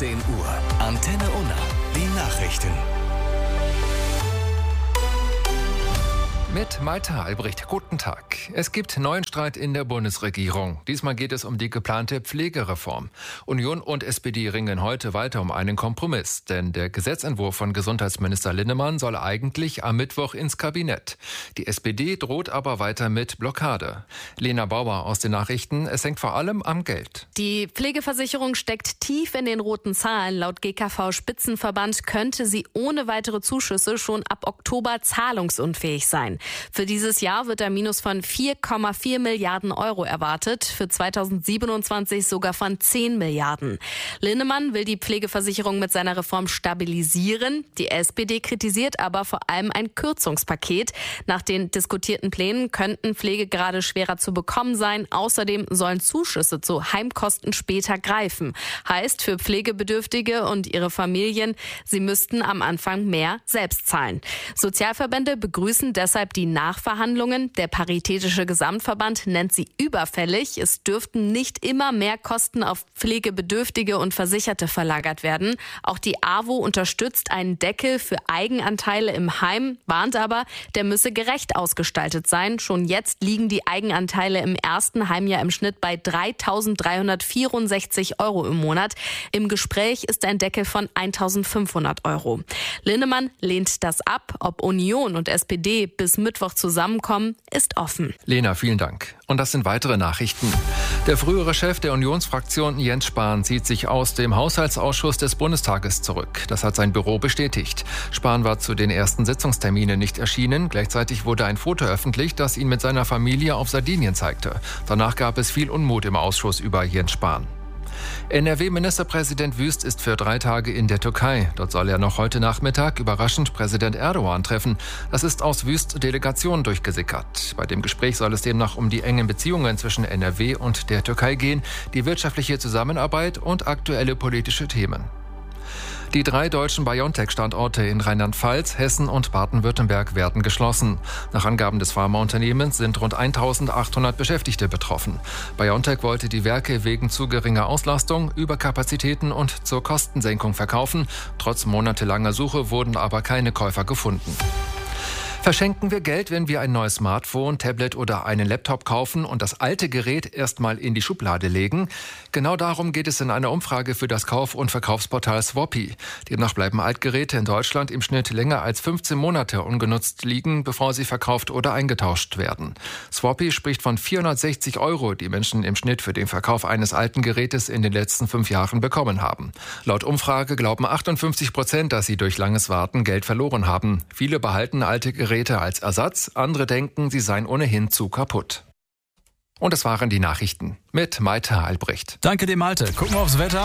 10 Uhr. Antenne Unna. Die Nachrichten. Mit Malte Albrecht. Guten Tag. Es gibt neuen Streit in der Bundesregierung. Diesmal geht es um die geplante Pflegereform. Union und SPD ringen heute weiter um einen Kompromiss. Denn der Gesetzentwurf von Gesundheitsminister Linnemann soll eigentlich am Mittwoch ins Kabinett. Die SPD droht aber weiter mit Blockade. Lena Bauer aus den Nachrichten. Es hängt vor allem am Geld. Die Pflegeversicherung steckt tief in den roten Zahlen. Laut GKV-Spitzenverband könnte sie ohne weitere Zuschüsse schon ab Oktober zahlungsunfähig sein. Für dieses Jahr wird ein Minus von 4,4 Milliarden Euro erwartet, für 2027 sogar von 10 Milliarden. Linnemann will die Pflegeversicherung mit seiner Reform stabilisieren. Die SPD kritisiert aber vor allem ein Kürzungspaket. Nach den diskutierten Plänen könnten Pflegegrade schwerer zu bekommen sein. Außerdem sollen Zuschüsse zu Heimkosten später greifen. Heißt für Pflegebedürftige und ihre Familien, sie müssten am Anfang mehr selbst zahlen. Sozialverbände begrüßen deshalb die Nachverhandlungen. Der Paritätische Gesamtverband nennt sie überfällig. Es dürften nicht immer mehr Kosten auf Pflegebedürftige und Versicherte verlagert werden. Auch die AWO unterstützt einen Deckel für Eigenanteile im Heim, warnt aber, der müsse gerecht ausgestaltet sein. Schon jetzt liegen die Eigenanteile im ersten Heimjahr im Schnitt bei 3.364 Euro im Monat. Im Gespräch ist ein Deckel von 1.500 Euro. Linnemann lehnt das ab. Ob Union und SPD bis Mittwoch zusammenkommen, ist offen. Lena, vielen Dank. Und das sind weitere Nachrichten. Der frühere Chef der Unionsfraktion Jens Spahn zieht sich aus dem Haushaltsausschuss des Bundestages zurück. Das hat sein Büro bestätigt. Spahn war zu den ersten Sitzungsterminen nicht erschienen. Gleichzeitig wurde ein Foto öffentlich, das ihn mit seiner Familie auf Sardinien zeigte. Danach gab es viel Unmut im Ausschuss über Jens Spahn. NRW-Ministerpräsident Wüst ist für 3 Tage in der Türkei. Dort soll er noch heute Nachmittag überraschend Präsident Erdogan treffen. Das ist aus Wüsts Delegation durchgesickert. Bei dem Gespräch soll es demnach um die engen Beziehungen zwischen NRW und der Türkei gehen, die wirtschaftliche Zusammenarbeit und aktuelle politische Themen. Die 3 deutschen BioNTech-Standorte in Rheinland-Pfalz, Hessen und Baden-Württemberg werden geschlossen. Nach Angaben des Pharmaunternehmens sind rund 1.800 Beschäftigte betroffen. BioNTech wollte die Werke wegen zu geringer Auslastung, Überkapazitäten und zur Kostensenkung verkaufen. Trotz monatelanger Suche wurden aber keine Käufer gefunden. Verschenken wir Geld, wenn wir ein neues Smartphone, Tablet oder einen Laptop kaufen und das alte Gerät erstmal in die Schublade legen? Genau darum geht es in einer Umfrage für das Kauf- und Verkaufsportal Swappi. Demnach bleiben Altgeräte in Deutschland im Schnitt länger als 15 Monate ungenutzt liegen, bevor sie verkauft oder eingetauscht werden. Swappi spricht von 460 Euro, die Menschen im Schnitt für den Verkauf eines alten Gerätes in den letzten 5 Jahren bekommen haben. Laut Umfrage glauben 58%, dass sie durch langes Warten Geld verloren haben. Viele behalten alte Geräte als Ersatz, andere denken, sie seien ohnehin zu kaputt. Und das waren die Nachrichten mit Malte Albrecht. Danke dir, Malte. Gucken wir aufs Wetter.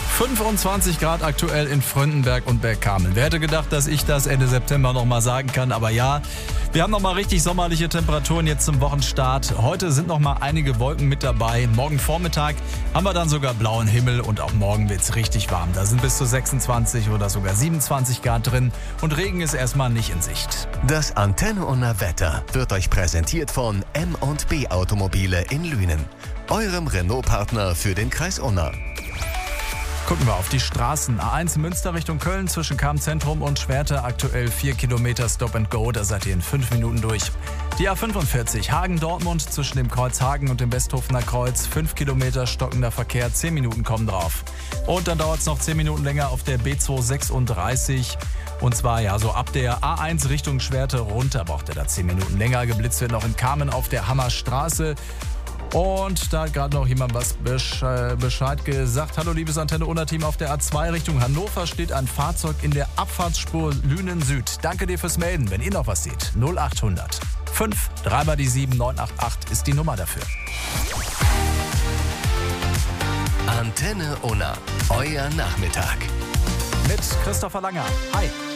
25 Grad aktuell in Fröndenberg und Bergkamen. Wer hätte gedacht, dass ich das Ende September noch mal sagen kann? Aber ja, wir haben noch mal richtig sommerliche Temperaturen jetzt zum Wochenstart. Heute sind noch mal einige Wolken mit dabei. Morgen Vormittag haben wir dann sogar blauen Himmel und auch morgen wird's richtig warm. Da sind bis zu 26 oder sogar 27 Grad drin und Regen ist erstmal nicht in Sicht. Das Antenne Unna Wetter wird euch präsentiert von M&B Automobile in Lünen, eurem Renault-Partner für den Kreis Unna. Gucken wir auf die Straßen. A1 Münster Richtung Köln zwischen Cham-Zentrum und Schwerte. Aktuell 4 Kilometer Stop and Go. Da seid ihr in 5 Minuten durch. Die A45 Hagen-Dortmund zwischen dem Kreuz Hagen und dem Westhofener Kreuz. 5 Kilometer stockender Verkehr. 10 Minuten kommen drauf. Und dann dauert es noch 10 Minuten länger auf der B236. Und zwar ja so ab der A1 Richtung Schwerte runter braucht ihr da 10 Minuten länger. Geblitzt wird noch in Kamen auf der Hammerstraße. Und da hat gerade noch jemand was Bescheid gesagt. Hallo liebes Antenne Unna Team, auf der A2 Richtung Hannover steht ein Fahrzeug in der Abfahrtsspur Lünen Süd. Danke dir fürs Melden, wenn ihr noch was seht. 0800 5 3 mal die 7 988 ist die Nummer dafür. Antenne Unna, euer Nachmittag. Mit Christopher Langer. Hi.